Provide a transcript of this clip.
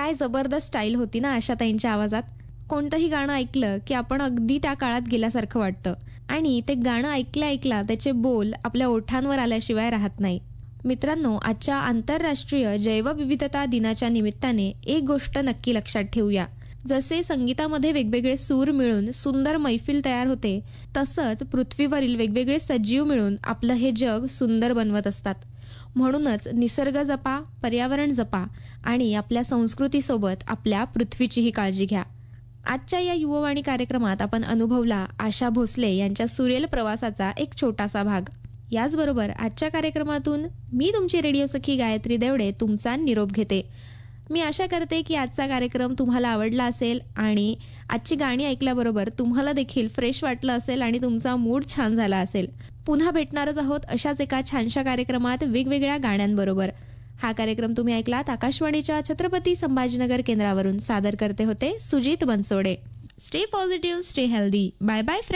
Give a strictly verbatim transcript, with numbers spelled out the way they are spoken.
काय जबरदस्त स्टाईल होती ना आशाताईंच्या आवाजात. कोणतंही गाणं ऐकलं की आपण अगदी त्या काळात गेल्यासारखं वाटतं आणि ते गाणं ऐकल्या ऐकल्या त्याचे बोल आपल्या ओठांवर आल्याशिवाय राहत नाही. मित्रांनो, आजच्या आंतरराष्ट्रीय जैवविविधता दिनाच्या निमित्ताने एक गोष्ट नक्की लक्षात ठेवूया. जसे संगीतामध्ये वेगवेगळे सूर मिळून सुंदर मैफिल तयार होते, तसंच पृथ्वीवरील वेगवेगळे सजीव मिळून आपलं हे जग सुंदर बनवत असतात. म्हणूनच निसर्ग जपा, पर्यावरण जपा आणि आपल्या संस्कृतीसोबत आपल्या पृथ्वीचीही काळजी घ्या. आजच्या या युववाणी कार्यक्रमात आपण अनुभवला आशा भोसले यांच्या सुरेल प्रवासाचा एक छोटासा भाग. याचबरोबर आजच्या कार्यक्रमातून मी तुमची रेडिओ सखी गायत्री देवडे तुमचा निरोप घेते. मी आशा करते की आजचा कार्यक्रम तुम्हाला आवडला असेल आणि आजची गाणी ऐकल्याबरोबर तुम्हाला देखील फ्रेश वाटलं असेल आणि तुमचा मूड छान झाला असेल. पुन्हा भेटणारच आहोत अशाच एका छानशा कार्यक्रमात वेगवेगळ्या गाण्यांबरोबर. हा कार्यक्रम तुम्ही ऐकलात आकाशवाणीच्या छत्रपती संभाजीनगर केंद्रावरून. सादर करते होते Sujit Bansode. Stay positive, stay healthy. Bye bye friends.